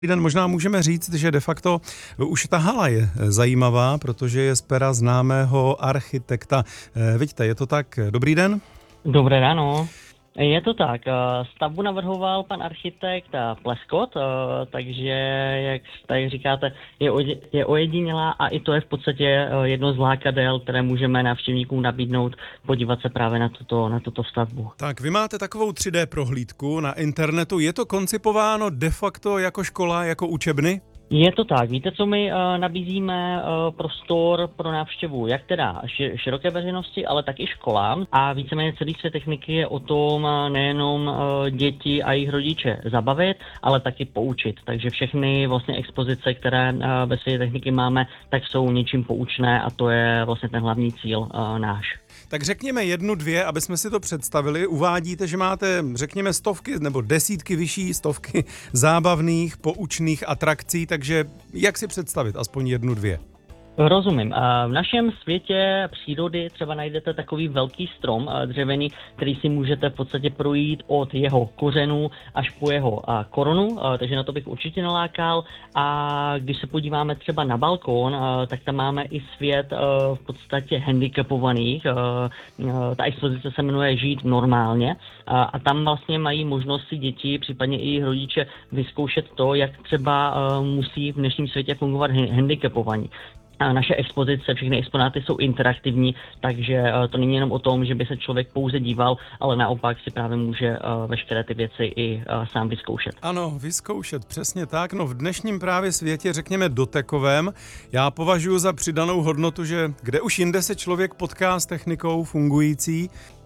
Den možná můžeme říct, že de facto už ta hala je zajímavá, protože je z pera známého architekta. Vidíte, je to tak? Dobrý den. Dobré ráno. Je to tak, stavbu navrhoval pan architekt Pleskot, takže, jak tady říkáte, je ojedinělá a i to je v podstatě jedno z lákadel, které můžeme návštěvníkům nabídnout, podívat se právě na tuto stavbu. Tak vy máte takovou 3D prohlídku na internetu, je to koncipováno de facto jako škola, jako učebny? Je to tak, víte co, my nabízíme prostor pro návštěvu jak teda široké veřejnosti, ale tak i školám a víceméně celý svět techniky je o tom nejenom děti a jejich rodiče zabavit, ale taky poučit. Takže všechny vlastně expozice, které ve světě techniky máme, tak jsou něčím poučné a to je vlastně ten hlavní cíl náš. Tak řekněme jednu, dvě, aby jsme si to představili. Uvádíte, že máte, řekněme, stovky nebo desítky vyšší, stovky zábavných, poučných atrakcí, takže jak si představit aspoň jednu, dvě? Rozumím. V našem světě přírody třeba najdete takový velký strom dřevěný, který si můžete v podstatě projít od jeho kořenů až po jeho korunu, takže na to bych určitě nalákal. A když se podíváme třeba na balkón, tak tam máme i svět v podstatě handicapovaných. Ta expozice se jmenuje Žít normálně a tam vlastně mají možnost si děti, případně i jejich rodiče vyzkoušet to, jak třeba musí v dnešním světě fungovat handicapovaní. Naše expozice, všechny exponáty jsou interaktivní, takže to není jenom o tom, že by se člověk pouze díval, ale naopak si právě může veškeré ty věci i sám vyzkoušet. Ano, vyzkoušet, přesně tak. No v dnešním právě světě, řekněme dotekovém, já považuji za přidanou hodnotu, že kde už jinde se člověk potká s technikou fungující.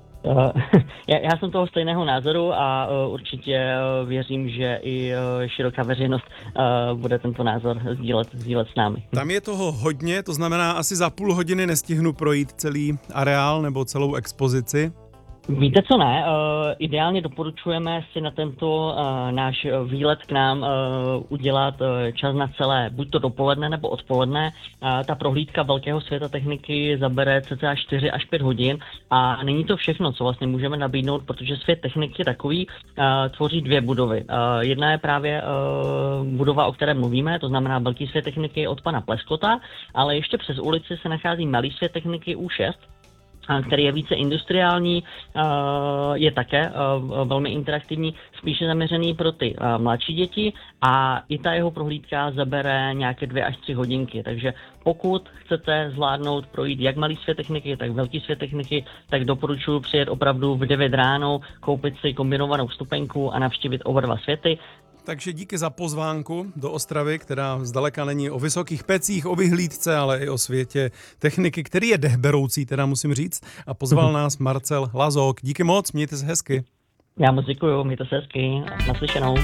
Já jsem toho stejného názoru a určitě věřím, že i široká veřejnost bude tento názor sdílet s námi. Tam je toho hodně, to znamená asi za půl hodiny nestihnu projít celý areál nebo celou expozici. Víte co ne, ideálně doporučujeme si na tento náš výlet k nám udělat čas na celé, buď to dopoledne nebo odpoledne. Ta prohlídka velkého světa techniky zabere cca 4 až 5 hodin a není to všechno, co vlastně můžeme nabídnout, protože svět techniky takový tvoří 2 budovy. Jedna je právě budova, o které mluvíme, to znamená velký svět techniky od pana Pleskota, ale ještě přes ulici se nachází malý svět techniky U6, který je více industriální, je také velmi interaktivní, spíše zaměřený pro ty mladší děti a i ta jeho prohlídka zabere nějaké 2 až 3 hodinky. Takže pokud chcete zvládnout projít jak malý svět techniky, tak velký svět techniky, tak doporučuji přijet opravdu v 9 ráno, koupit si kombinovanou vstupenku a navštívit oba 2 světy. Takže díky za pozvánku do Ostravy, která zdaleka není o vysokých pecích, o vyhlídce, ale i o světě techniky, který je dechberoucí, teda musím říct. A pozval nás Marcel Lazok. Díky moc, mějte se hezky. Já moc děkuju, mějte se hezky. Naslyšenou.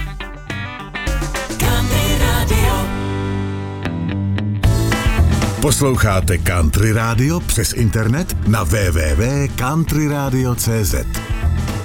Posloucháte Country Radio přes internet na www.countryradio.cz.